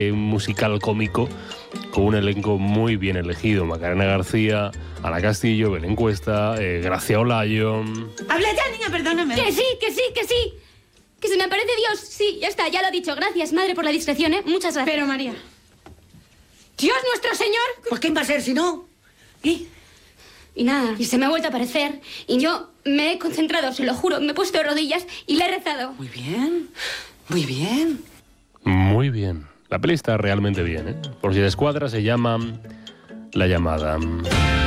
Un musical cómico con un elenco muy bien elegido. Macarena García, Ana Castillo, Belén Cuesta, Gracia Olayo. Habla ya, niña, perdóname. Que sí, que sí, que sí. Que se me aparece Dios. Sí, ya está, ya lo he dicho. Gracias, madre, por la discreción, ¿eh? Muchas gracias. Pero, María... ¡Dios nuestro Señor! Pues ¿quién va a ser si no? Y nada, y se me ha vuelto a aparecer. Y yo me he concentrado, se lo juro. Me he puesto de rodillas y le he rezado. Muy bien, muy bien. Muy bien. La peli está realmente bien, ¿eh? Por si de escuadra se llama La Llamada.